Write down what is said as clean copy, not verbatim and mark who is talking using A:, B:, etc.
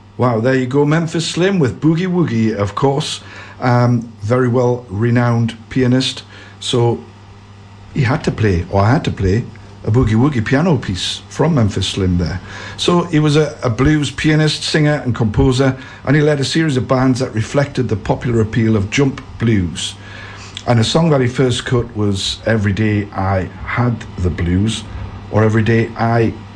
A: Wow, there you go. Memphis Slim with Boogie Woogie, of course. Very well renowned pianist. So he had to play, or I had to play, a Boogie Woogie piano piece from Memphis Slim there. So he was a blues pianist, singer and composer, and he led a series of bands that reflected the popular appeal of jump blues. And a song that he first cut was Every Day I Had the Blues, or Every Day I